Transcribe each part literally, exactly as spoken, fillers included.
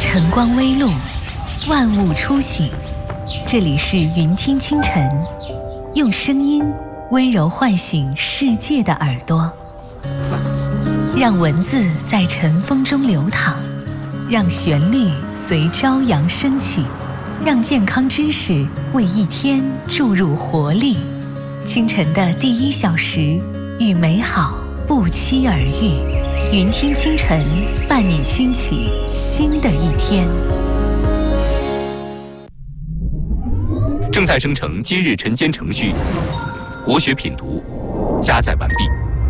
晨光微露，万物初醒。这里是云听清晨，用声音温柔唤醒世界的耳朵，让文字在晨风中流淌，让旋律随朝阳升起，让健康知识为一天注入活力。清晨的第一小时，与美好不期而遇。云听清晨，伴你轻启新的一天。 正在生成今日晨间程序，国学品读加载完毕。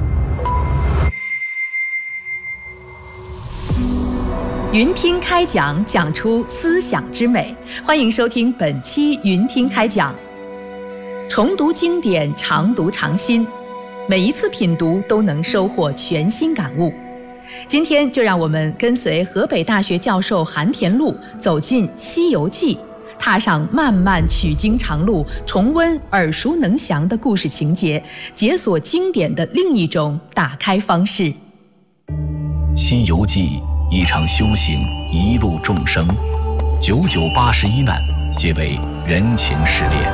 云听开讲，讲出思想之美。欢迎收听本期云听开讲。重读经典，常读常新，每一次品读都能收获全新感悟。今天就让我们跟随河北大学教授韩田禄走进《西游记》，踏上漫漫取经长路，重温耳熟能详的故事情节，解锁经典的另一种打开方式。《 西游记》一场修行，一路众生，九九八十一难，皆为人情失恋。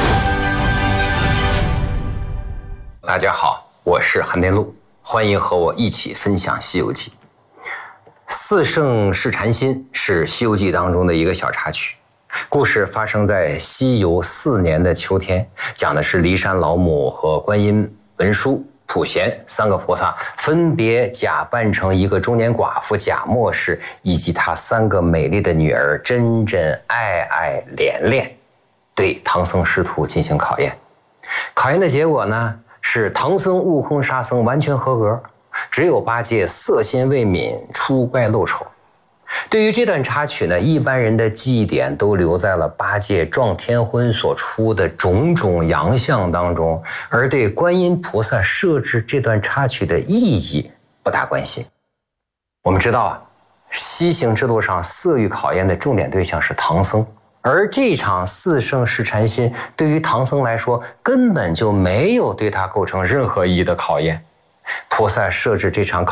大家好，我是韩田禄，欢迎和我一起分享《西游记》。四圣试禅心是《西游记》当中的一个小插曲，故事发生在西游四年的秋天，讲的是骊山老母和观音、文殊、普贤三个菩萨分别假扮成一个中年寡妇贾默氏以及她三个美丽的女儿真真、爱爱、莲莲，对唐僧师徒进行考验。考验的结果呢，是唐僧、悟空、沙僧完全合格，只有八戒色心未泯，出怪露丑。对于这段插曲呢，一般人的记忆点都留在了八戒撞天婚所出的种种洋相当中，而对观音菩萨设置这段插曲的意义不大关心。我们知道啊，西行之路上色欲考验的重点对象是唐僧，而这场四圣试禅心对于唐僧来说根本就没有对他构成任何意义的考验。菩萨设置这场考